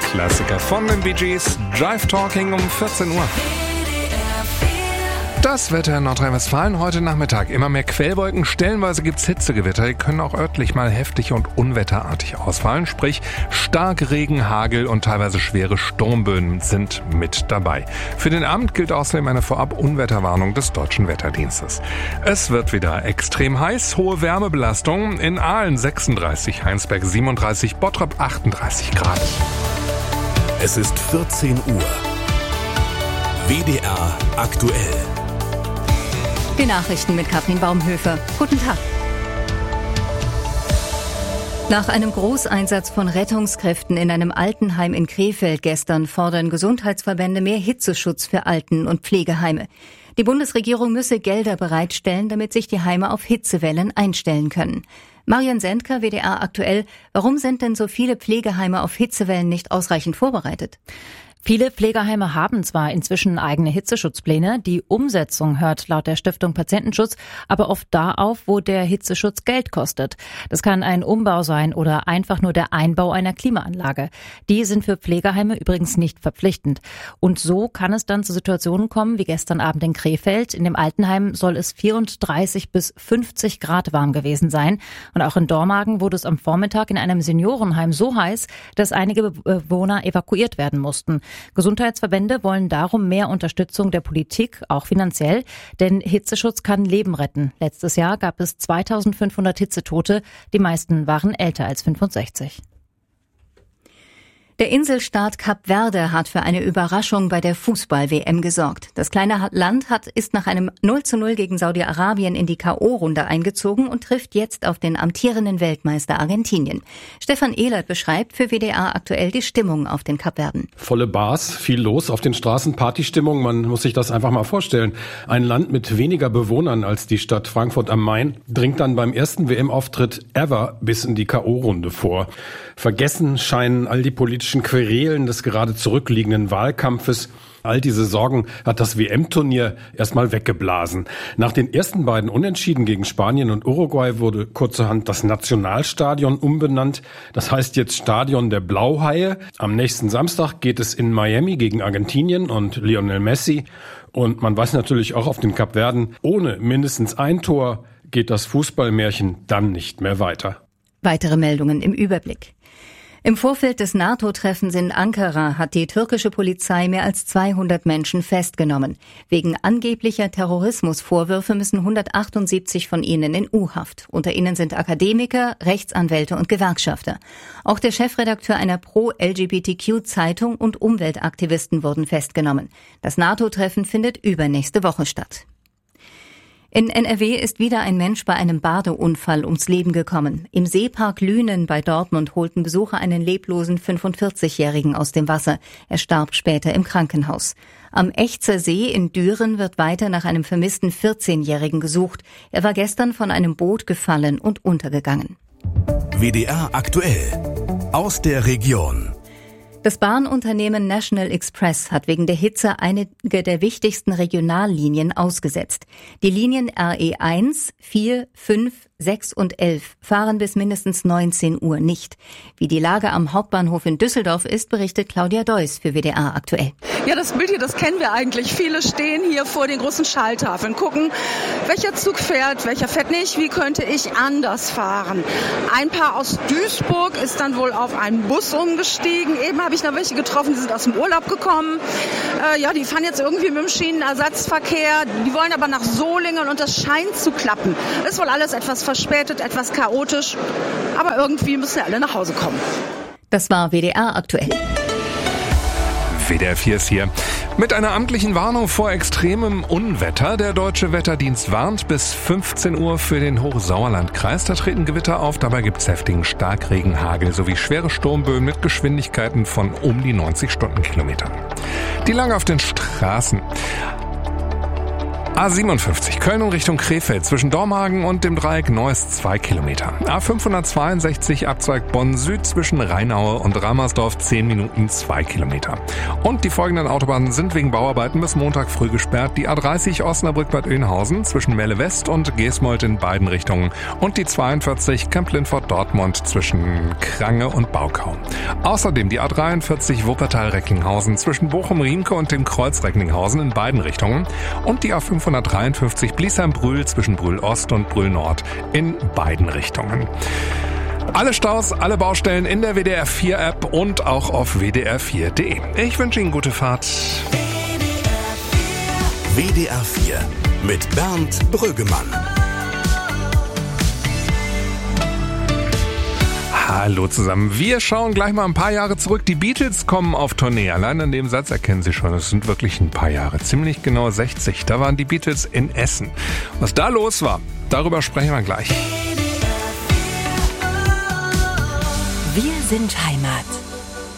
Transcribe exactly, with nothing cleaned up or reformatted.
Klassiker von den Bee Gees, Jive Talking um vierzehn Uhr. Das Wetter in Nordrhein-Westfalen heute Nachmittag. Immer mehr Quellwolken, stellenweise gibt's Hitzegewitter. Die können auch örtlich mal heftig und unwetterartig ausfallen. Sprich, Starkregen, Hagel und teilweise schwere Sturmböen sind mit dabei. Für den Abend gilt außerdem eine Vorab-Unwetterwarnung des Deutschen Wetterdienstes. Es wird wieder extrem heiß, hohe Wärmebelastung. In Aalen sechsunddreißig, Heinsberg siebenunddreißig, Bottrop achtunddreißig Grad. Es ist vierzehn Uhr. W D R aktuell. Die Nachrichten mit Katrin Baumhöfer. Guten Tag. Nach einem Großeinsatz von Rettungskräften in einem Altenheim in Krefeld gestern fordern Gesundheitsverbände mehr Hitzeschutz für Alten- und Pflegeheime. Die Bundesregierung müsse Gelder bereitstellen, damit sich die Heime auf Hitzewellen einstellen können. Marion Sendker, W D R aktuell. Warum sind denn so viele Pflegeheime auf Hitzewellen nicht ausreichend vorbereitet? Viele Pflegeheime haben zwar inzwischen eigene Hitzeschutzpläne, die Umsetzung hört laut der Stiftung Patientenschutz aber oft da auf, wo der Hitzeschutz Geld kostet. Das kann ein Umbau sein oder einfach nur der Einbau einer Klimaanlage. Die sind für Pflegeheime übrigens nicht verpflichtend. Und so kann es dann zu Situationen kommen wie gestern Abend in Krefeld. In dem Altenheim soll es vierunddreißig bis fünfzig Grad warm gewesen sein. Und auch in Dormagen wurde es am Vormittag in einem Seniorenheim so heiß, dass einige Bewohner evakuiert werden mussten. Gesundheitsverbände wollen darum mehr Unterstützung der Politik, auch finanziell, denn Hitzeschutz kann Leben retten. Letztes Jahr gab es zweitausendfünfhundert Hitzetote, die meisten waren älter als fünfundsechzig. Der Inselstaat Kap Verde hat für eine Überraschung bei der Fußball-W M gesorgt. Das kleine Land hat ist nach einem null zu null gegen Saudi-Arabien in die K O-Runde eingezogen und trifft jetzt auf den amtierenden Weltmeister Argentinien. Stefan Ehlert beschreibt für W D R aktuell die Stimmung auf den Kapverden. Volle Bars, viel los auf den Straßen, Partystimmung, man muss sich das einfach mal vorstellen. Ein Land mit weniger Bewohnern als die Stadt Frankfurt am Main dringt dann beim ersten W M-Auftritt ever bis in die K O-Runde vor. Vergessen scheinen all die politischen Querelen des gerade zurückliegenden Wahlkampfes. All diese Sorgen hat das W M-Turnier erstmal weggeblasen. Nach den ersten beiden Unentschieden gegen Spanien und Uruguay wurde kurzerhand das Nationalstadion umbenannt. Das heißt jetzt Stadion der Blauhaie. Am nächsten Samstag geht es in Miami gegen Argentinien und Lionel Messi. Und man weiß natürlich auch auf den Kapverden, ohne mindestens ein Tor geht das Fußballmärchen dann nicht mehr weiter. Weitere Meldungen im Überblick. Im Vorfeld des NATO-Treffens in Ankara hat die türkische Polizei mehr als zweihundert Menschen festgenommen. Wegen angeblicher Terrorismusvorwürfe müssen hundertachtundsiebzig von ihnen in U-Haft. Unter ihnen sind Akademiker, Rechtsanwälte und Gewerkschafter. Auch der Chefredakteur einer Pro-L G B T Q-Zeitung und Umweltaktivisten wurden festgenommen. Das NATO-Treffen findet übernächste Woche statt. In N R W ist wieder ein Mensch bei einem Badeunfall ums Leben gekommen. Im Seepark Lünen bei Dortmund holten Besucher einen leblosen fünfundvierzigjährigen aus dem Wasser. Er starb später im Krankenhaus. Am Echzer See in Düren wird weiter nach einem vermissten vierzehnjährigen gesucht. Er war gestern von einem Boot gefallen und untergegangen. W D R aktuell aus der Region. Das Bahnunternehmen National Express hat wegen der Hitze einige der wichtigsten Regionallinien ausgesetzt. Die Linien R E eins, vier, fünf, sechs und elf fahren bis mindestens neunzehn Uhr nicht. Wie die Lage am Hauptbahnhof in Düsseldorf ist, berichtet Claudia Deuss für W D R aktuell. Ja, das Bild hier, das kennen wir eigentlich. Viele stehen hier vor den großen Schalltafeln, gucken, welcher Zug fährt, welcher fährt nicht, wie könnte ich anders fahren. Ein Paar aus Duisburg ist dann wohl auf einen Bus umgestiegen. Eben habe ich noch welche getroffen, die sind aus dem Urlaub gekommen. Äh, ja, die fahren jetzt irgendwie mit dem Schienenersatzverkehr. Die wollen aber nach Solingen und das scheint zu klappen. Ist wohl alles etwas verspätet, etwas chaotisch, aber irgendwie müssen ja alle nach Hause kommen. Das war W D R aktuell. W D R vier ist hier. Mit einer amtlichen Warnung vor extremem Unwetter. Der Deutsche Wetterdienst warnt bis fünfzehn Uhr für den Hochsauerlandkreis. Da treten Gewitter auf. Dabei gibt es heftigen Starkregen, Hagel sowie schwere Sturmböen mit Geschwindigkeiten von um die neunzig Stundenkilometern. Die Lage auf den Straßen. A siebenundfünfzig, Köln in Richtung Krefeld, zwischen Dormagen und dem Dreieck Neuss zwei Kilometer. A fünfhundertzweiundsechzig, Abzweig Bonn Süd zwischen Rheinaue und Ramersdorf zehn Minuten zwei Kilometer. Und die folgenden Autobahnen sind wegen Bauarbeiten bis Montag früh gesperrt. Die A dreißig Osnabrück-Bad Oeynhausen zwischen Melle West und Geesmold in beiden Richtungen. Und die zweiundvierzig Kemp-Lindfort-Dortmund zwischen Krange und Baukau. Außerdem die A dreiundvierzig Wuppertal-Recklinghausen zwischen Bochum-Riemke und dem Kreuz Recklinghausen in beiden Richtungen. Und die A fünfhundertdreiundfünfzig Bliesheim-Brühl zwischen Brühl-Ost und Brühl-Nord in beiden Richtungen. Alle Staus, alle Baustellen in der W D R vier App und auch auf w d r vier punkt d e. Ich wünsche Ihnen gute Fahrt. W D R vier mit Bernd Brüggemann. Hallo zusammen. Wir schauen gleich mal ein paar Jahre zurück. Die Beatles kommen auf Tournee. Allein an dem Satz erkennen Sie schon, es sind wirklich ein paar Jahre. Ziemlich genau sechzig. Da waren die Beatles in Essen. Was da los war, darüber sprechen wir gleich. Wir sind Heimat.